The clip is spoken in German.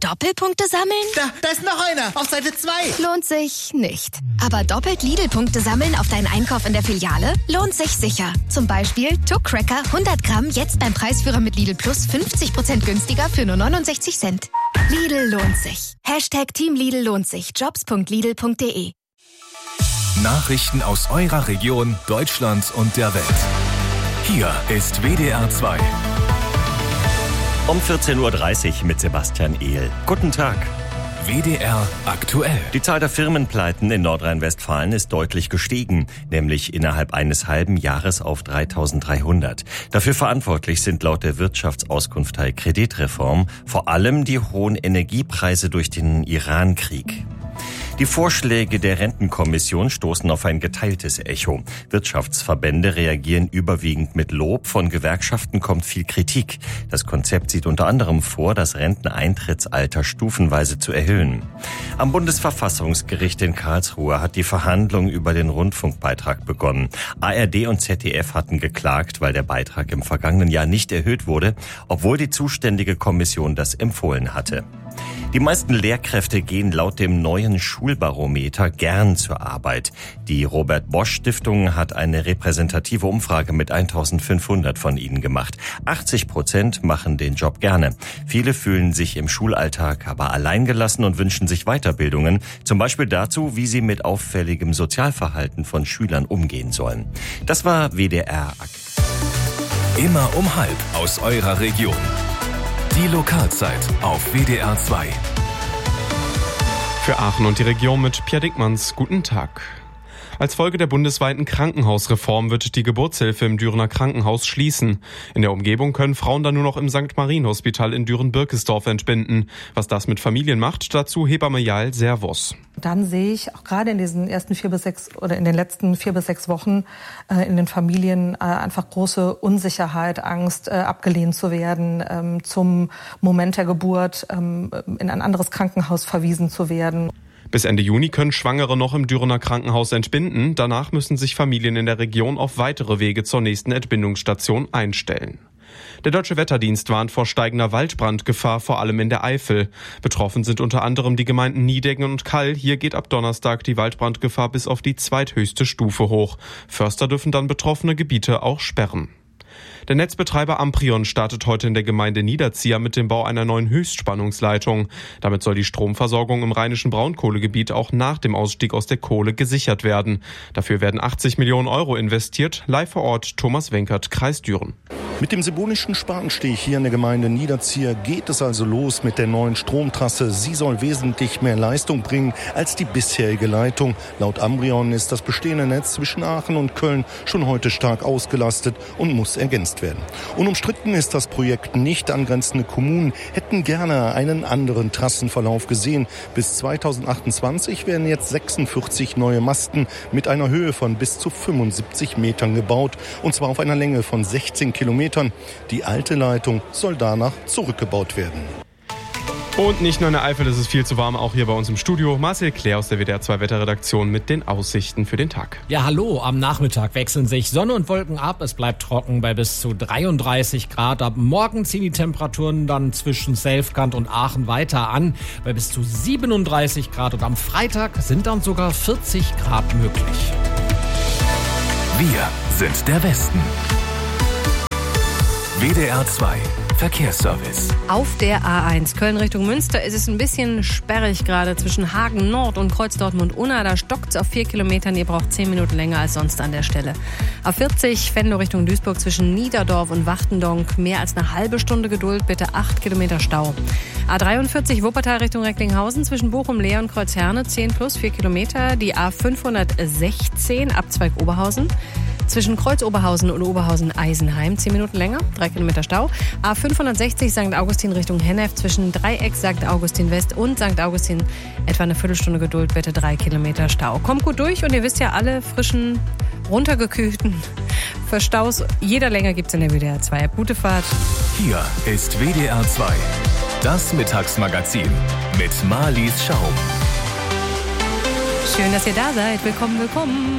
Doppelpunkte sammeln? Da ist noch einer, auf Seite 2. Lohnt sich nicht. Aber doppelt Lidl-Punkte sammeln auf deinen Einkauf in der Filiale lohnt sich sicher. Zum Beispiel Tuck Cracker 100 Gramm jetzt beim Preisführer mit Lidl Plus 50% günstiger für nur 69 Cent. Lidl lohnt sich. Team Lidl lohnt sich. Jobs.lidl.de. Nachrichten aus eurer Region, Deutschland und der Welt. Hier ist WDR 2. Um 14.30 Uhr mit Sebastian Ehl. Guten Tag. WDR aktuell. Die Zahl der Firmenpleiten in Nordrhein-Westfalen ist deutlich gestiegen, nämlich innerhalb eines halben Jahres auf 3.300. Dafür verantwortlich sind laut der Wirtschaftsauskunft Teil Kreditreform vor allem die hohen Energiepreise durch den Iran-Krieg. Die Vorschläge der Rentenkommission stoßen auf ein geteiltes Echo. Wirtschaftsverbände reagieren überwiegend mit Lob, von Gewerkschaften kommt viel Kritik. Das Konzept sieht unter anderem vor, das Renteneintrittsalter stufenweise zu erhöhen. Am Bundesverfassungsgericht in Karlsruhe hat die Verhandlung über den Rundfunkbeitrag begonnen. ARD und ZDF hatten geklagt, weil der Beitrag im vergangenen Jahr nicht erhöht wurde, obwohl die zuständige Kommission das empfohlen hatte. Die meisten Lehrkräfte gehen laut dem neuen Schulbarometer gern zur Arbeit. Die Robert-Bosch-Stiftung hat eine repräsentative Umfrage mit 1.500 von ihnen gemacht. 80% machen den Job gerne. Viele fühlen sich im Schulalltag aber alleingelassen und wünschen sich Weiterbildungen, zum Beispiel dazu, wie sie mit auffälligem Sozialverhalten von Schülern umgehen sollen. Das war WDR. Immer um 12:30 aus eurer Region. Die Lokalzeit auf WDR 2. Für Aachen und die Region mit Pierre Dickmanns. Guten Tag. Als Folge der bundesweiten Krankenhausreform wird die Geburtshilfe im Dürener Krankenhaus schließen. In der Umgebung können Frauen dann nur noch im St. Marien-Hospital in Düren-Birkesdorf entbinden. Was das mit Familien macht, dazu Hebamme Jael Servus. Dann sehe ich auch gerade in diesen ersten 4 bis 6 oder in den letzten 4 bis 6 Wochen in den Familien einfach große Unsicherheit, Angst, abgelehnt zu werden, zum Moment der Geburt in ein anderes Krankenhaus verwiesen zu werden. Bis Ende Juni können Schwangere noch im Dürener Krankenhaus entbinden. Danach müssen sich Familien in der Region auf weitere Wege zur nächsten Entbindungsstation einstellen. Der Deutsche Wetterdienst warnt vor steigender Waldbrandgefahr, vor allem in der Eifel. Betroffen sind unter anderem die Gemeinden Nideggen und Kall. Hier geht ab Donnerstag die Waldbrandgefahr bis auf die zweithöchste Stufe hoch. Förster dürfen dann betroffene Gebiete auch sperren. Der Netzbetreiber Amprion startet heute in der Gemeinde Niederzieher mit dem Bau einer neuen Höchstspannungsleitung. Damit soll die Stromversorgung im rheinischen Braunkohlegebiet auch nach dem Ausstieg aus der Kohle gesichert werden. Dafür werden 80 Millionen Euro investiert. Live vor Ort Thomas Wenkert, Kreis Düren. Mit dem sibonischen Spatenstich hier in der Gemeinde Niederzieher geht es also los mit der neuen Stromtrasse. Sie soll wesentlich mehr Leistung bringen als die bisherige Leitung. Laut Amprion ist das bestehende Netz zwischen Aachen und Köln schon heute stark ausgelastet und muss ergänzt werden. Unumstritten ist das Projekt nicht. Angrenzende Kommunen hätten gerne einen anderen Trassenverlauf gesehen. Bis 2028 werden jetzt 46 neue Masten mit einer Höhe von bis zu 75 Metern gebaut. Und zwar auf einer Länge von 16 Kilometern. Die alte Leitung soll danach zurückgebaut werden. Und nicht nur in der Eifel ist es viel zu warm, auch hier bei uns im Studio. Marcel Claire aus der WDR 2 Wetterredaktion mit den Aussichten für den Tag. Ja, hallo. Am Nachmittag wechseln sich Sonne und Wolken ab. Es bleibt trocken bei bis zu 33 Grad. Ab morgen ziehen die Temperaturen dann zwischen Selfkant und Aachen weiter an bei bis zu 37 Grad. Und am Freitag sind dann sogar 40 Grad möglich. Wir sind der Westen. WDR 2 Verkehrsservice. Auf der A1 Köln Richtung Münster ist es ein bisschen sperrig gerade zwischen Hagen Nord und Kreuz Dortmund-Unna. Da stockt es auf 4 Kilometern. Ihr braucht 10 Minuten länger als sonst an der Stelle. A40 Venlo Richtung Duisburg zwischen Niederdorf und Wachtendonk. Mehr als eine halbe Stunde Geduld, bitte 8 Kilometer Stau. A43 Wuppertal Richtung Recklinghausen zwischen Bochum, Leer und Kreuzherne 10 plus 4 Kilometer. Die A516 Abzweig Oberhausen. Zwischen Kreuz Oberhausen und Oberhausen-Eisenheim 10 Minuten länger, 3 Kilometer Stau. A560 St. Augustin Richtung Hennef zwischen Dreieck St. Augustin West und St. Augustin etwa eine Viertelstunde Geduld, bitte 3 Kilometer Stau. Kommt gut durch und ihr wisst ja, alle frischen, runtergekühlten Verstaus jeder Länge gibt's in der WDR 2. Gute Fahrt. Hier ist WDR 2, das Mittagsmagazin mit Marlies Schaum. Schön, dass ihr da seid. Willkommen, willkommen.